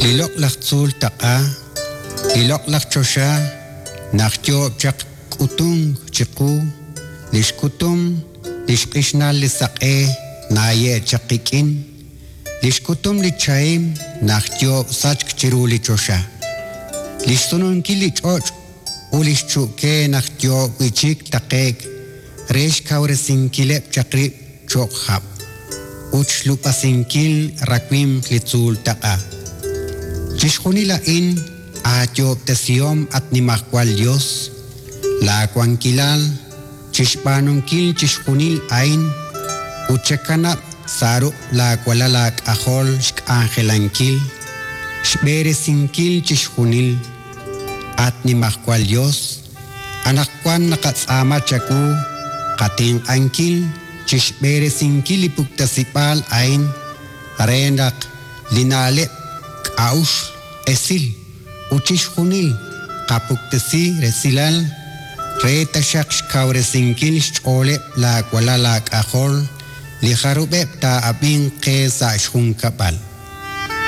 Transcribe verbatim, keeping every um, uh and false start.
Lilok lakzul taqa, lilok lakchosha, nachtyo chak kutung chiku, lishkutum, lishkishnal lisaqe, naye chakikin, lishkutum lichaim, nachtyo sachk chiru lichosha. Lishtunun kilichoch, ulishchuke nachtyo wichik taqek, resh kauresinkilep chakri chokhab. Uchlupasinkil rakwim litzul taqa. Chishkunila in atyo tesiom at nimakwal Dios, la kwankilal, chishpanunkil chishkunil ain, uchekanap saru la kwalalak ahol shk angelankil, shberesinkil chishkunil, at nimakwal Dios, anakwan nakatsama chaku, kating angkil, chishberesinkil ipuktasipal ain, rendak linalep, Aush esil uchishkunil kapuktesi resilal reta shaksh kauresinkil chole la kwala la kahol li harubep ta abin ke sa shun kapal.